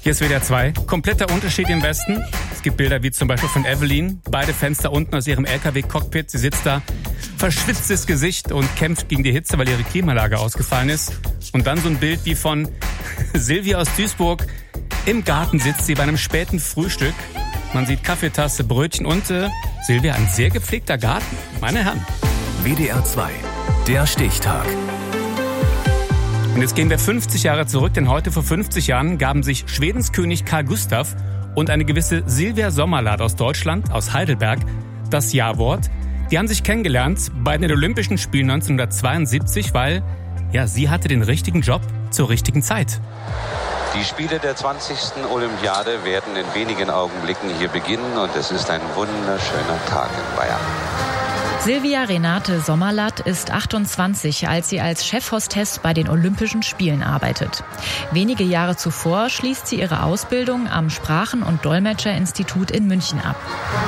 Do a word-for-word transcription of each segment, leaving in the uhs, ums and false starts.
Hier ist W D R zwei. Kompletter Unterschied im Westen. Es gibt Bilder wie zum Beispiel von Evelyn. Beide Fenster unten aus ihrem L K W-Cockpit. Sie sitzt da, verschwitztes Gesicht und kämpft gegen die Hitze, weil ihre Klimaanlage ausgefallen ist. Und dann so ein Bild wie von Silvia aus Duisburg. Im Garten sitzt sie bei einem späten Frühstück. Man sieht Kaffeetasse, Brötchen und äh, Silvia, ein sehr gepflegter Garten. Meine Herren. W D R zwei, der Stichtag. Und jetzt gehen wir fünfzig Jahre zurück, denn heute vor fünfzig Jahren gaben sich Schwedens König Karl Gustav und eine gewisse Silvia Sommerlath aus Deutschland, aus Heidelberg, das Ja-Wort. Die haben sich kennengelernt bei den Olympischen Spielen neunzehnhundertzweiundsiebzig, weil ja, sie hatte den richtigen Job zur richtigen Zeit. Die Spiele der zwanzigsten Olympiade werden in wenigen Augenblicken hier beginnen und es ist ein wunderschöner Tag in Bayern. Silvia Renate Sommerlath ist achtundzwanzig, als sie als Chefhostess bei den Olympischen Spielen arbeitet. Wenige Jahre zuvor schließt sie ihre Ausbildung am Sprachen- und Dolmetscherinstitut in München ab.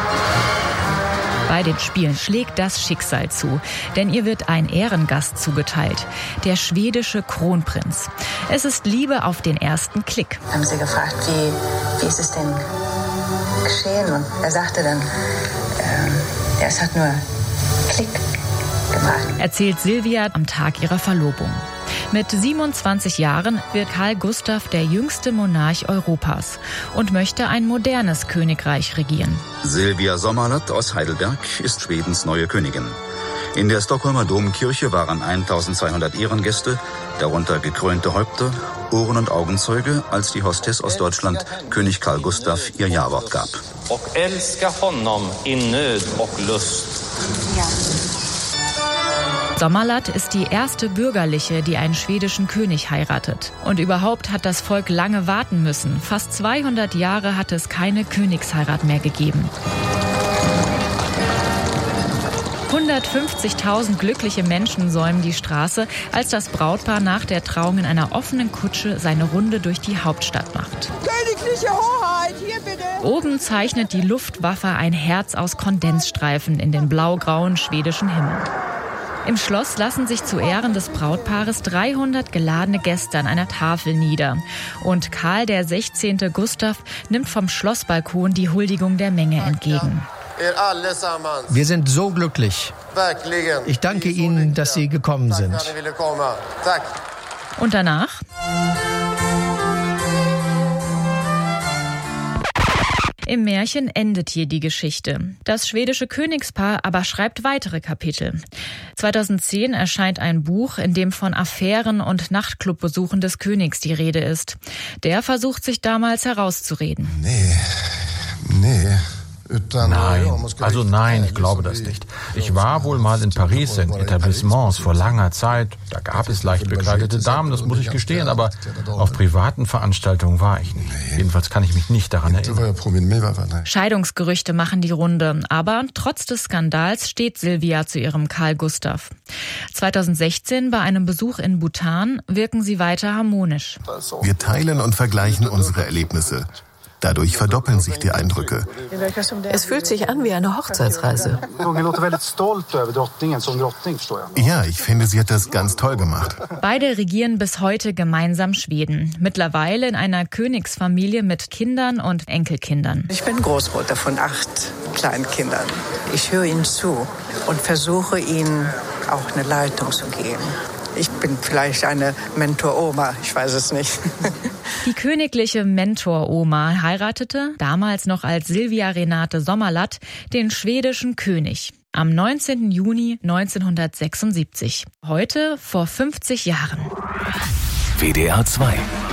Bei den Spielen schlägt das Schicksal zu, denn ihr wird ein Ehrengast zugeteilt, der schwedische Kronprinz. Es ist Liebe auf den ersten Klick. Haben sie gefragt, wie, wie ist es denn geschehen? Und er sagte dann, äh, ja, es hat nur Klick gemacht. Erzählt Silvia am Tag ihrer Verlobung. Mit siebenundzwanzig Jahren wird Karl Gustav der jüngste Monarch Europas und möchte ein modernes Königreich regieren. Silvia Sommerlath aus Heidelberg ist Schwedens neue Königin. In der Stockholmer Domkirche waren eintausendzweihundert Ehrengäste, darunter gekrönte Häupter, Ohren- und Augenzeuge, als die Hostess aus Deutschland, König Karl Gustav, ihr Ja-Wort gab. Och älska honom in Nöd och Lust. Ja. Sommerlath ist die erste Bürgerliche, die einen schwedischen König heiratet. Und überhaupt hat das Volk lange warten müssen. Fast zweihundert Jahre hat es keine Königsheirat mehr gegeben. hundertfünfzigtausend glückliche Menschen säumen die Straße, als das Brautpaar nach der Trauung in einer offenen Kutsche seine Runde durch die Hauptstadt macht. Königliche Hoheit, hier bitte! Oben zeichnet die Luftwaffe ein Herz aus Kondensstreifen in den blau-grauen schwedischen Himmel. Im Schloss lassen sich zu Ehren des Brautpaares dreihundert geladene Gäste an einer Tafel nieder. Und Karl der sechzehnte Gustav nimmt vom Schlossbalkon die Huldigung der Menge entgegen. Wir sind so glücklich. Ich danke Ihnen, dass Sie gekommen sind. Und danach? Im Märchen endet hier die Geschichte. Das schwedische Königspaar aber schreibt weitere Kapitel. zweitausendzehn erscheint ein Buch, in dem von Affären und Nachtclubbesuchen des Königs die Rede ist. Der versucht sich damals herauszureden. Nee, nee. Nein, also nein, ich glaube das nicht. Ich war wohl mal in Paris in Etablissements vor langer Zeit. Da gab es leicht bekleidete Damen, das muss ich gestehen, aber auf privaten Veranstaltungen war ich nicht. Jedenfalls kann ich mich nicht daran erinnern. Scheidungsgerüchte machen die Runde, aber trotz des Skandals steht Silvia zu ihrem Karl Gustav. zweitausendsechzehn bei einem Besuch in Bhutan wirken sie weiter harmonisch. Wir teilen und vergleichen unsere Erlebnisse. Dadurch verdoppeln sich die Eindrücke. Es fühlt sich an wie eine Hochzeitsreise. Ja, ich finde, sie hat das ganz toll gemacht. Beide regieren bis heute gemeinsam Schweden. Mittlerweile in einer Königsfamilie mit Kindern und Enkelkindern. Ich bin Großmutter von acht Kleinkindern. Ich höre ihnen zu und versuche ihnen auch eine Leitung zu geben. Ich bin vielleicht eine Mentor-Oma, ich weiß es nicht. Die königliche Mentor-Oma heiratete, damals noch als Silvia Renate Sommerlath, den schwedischen König. Am neunzehnten Juni neunzehnhundertsechsundsiebzig. Heute vor fünfzig Jahren. W D R zwei.